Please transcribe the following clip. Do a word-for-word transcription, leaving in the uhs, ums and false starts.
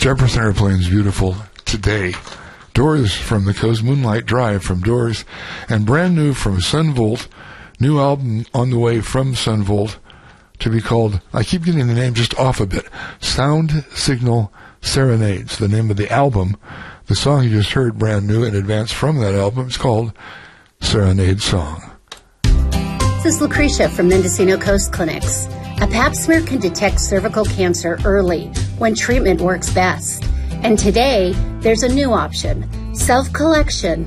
Jefferson Airplane's beautiful today. Doors from the Coast, Moonlight Drive from Doors, and brand new from Sunvolt, new album on the way from Sunvolt to be called, I keep getting the name just off a bit, Sound Signal Serenades, the name of the album. The song you just heard brand new in advance from that album is called Serenade Song. This is Lucretia from Mendocino Coast Clinics. A pap smear can detect cervical cancer early when treatment works best. And today, there's a new option, self-collection